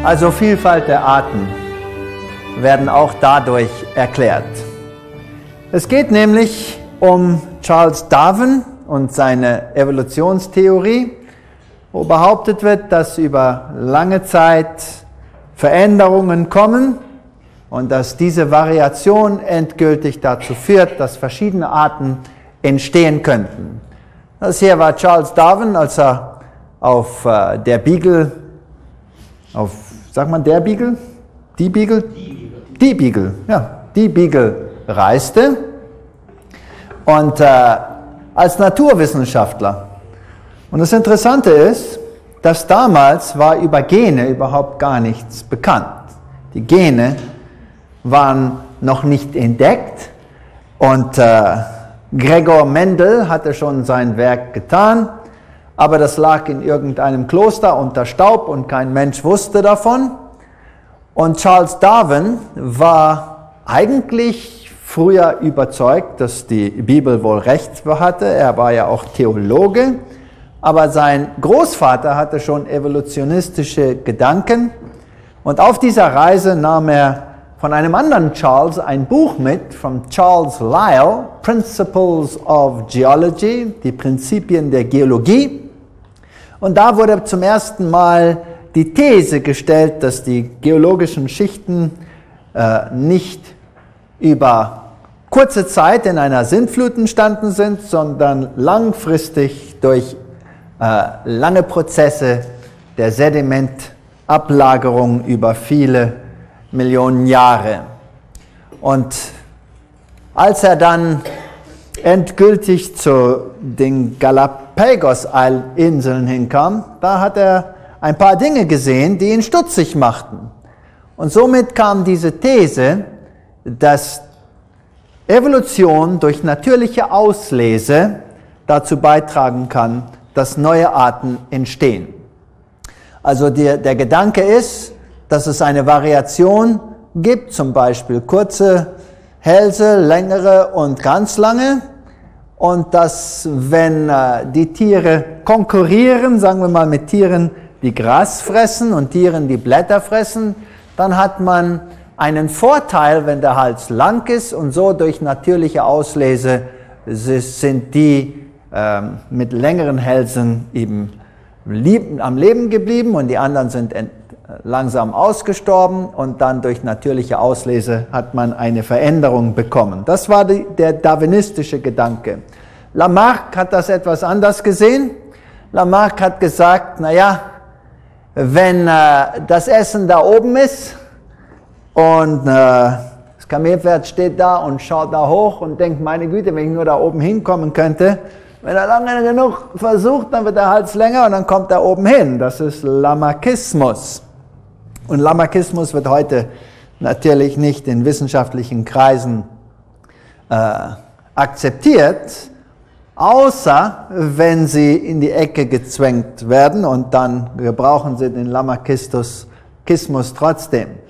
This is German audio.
Also Vielfalt der Arten werden auch dadurch erklärt. Es geht nämlich um Charles Darwin und seine Evolutionstheorie, wo behauptet wird, dass über lange Zeit Veränderungen kommen und dass diese Variation endgültig dazu führt, dass verschiedene Arten entstehen könnten. Das hier war Charles Darwin, als er auf der Beagle, sagt man der Beagle? Die Beagle? Die Beagle, ja, die Beagle reiste und als Naturwissenschaftler. Und das Interessante ist, dass damals war über Gene überhaupt gar nichts bekannt. Die Gene waren noch nicht entdeckt und Gregor Mendel hatte schon sein Werk getan, aber das lag in irgendeinem Kloster unter Staub und kein Mensch wusste davon. Und Charles Darwin war eigentlich früher überzeugt, dass die Bibel wohl recht hatte. Er war ja auch Theologe, aber sein Großvater hatte schon evolutionistische Gedanken. Und auf dieser Reise nahm er von einem anderen Charles ein Buch mit, von Charles Lyell, Principles of Geology, die Prinzipien der Geologie. Und da wurde zum ersten Mal die These gestellt, dass die geologischen Schichten nicht über kurze Zeit in einer Sintflut entstanden sind, sondern langfristig durch lange Prozesse der Sedimentablagerung über viele Millionen Jahre. Und als er dann endgültig zu den Galapagos-Inseln hinkam, da hat er ein paar Dinge gesehen, die ihn stutzig machten. Und somit kam diese These, dass Evolution durch natürliche Auslese dazu beitragen kann, dass neue Arten entstehen. Also der Gedanke ist, dass es eine Variation gibt, zum Beispiel kurze Hälse, längere und ganz lange. Und dass, wenn die Tiere konkurrieren, sagen wir mal mit Tieren, die Gras fressen und Tieren, die Blätter fressen, dann hat man einen Vorteil, wenn der Hals lang ist, und so durch natürliche Auslese sind die mit längeren Hälsen eben am Leben geblieben und die anderen sind langsam ausgestorben, und dann durch natürliche Auslese hat man eine Veränderung bekommen. Das war der darwinistische Gedanke. Lamarck hat das etwas anders gesehen. Lamarck hat gesagt, naja, wenn das Essen da oben ist und das Kamelpferd steht da und schaut da hoch und denkt, meine Güte, wenn ich nur da oben hinkommen könnte, wenn er lange genug versucht, dann wird der Hals länger und dann kommt er oben hin. Das ist Lamarckismus. Und Lamarckismus wird heute natürlich nicht in wissenschaftlichen Kreisen akzeptiert, außer wenn sie in die Ecke gezwängt werden, und dann gebrauchen sie den Lamarckismus trotzdem.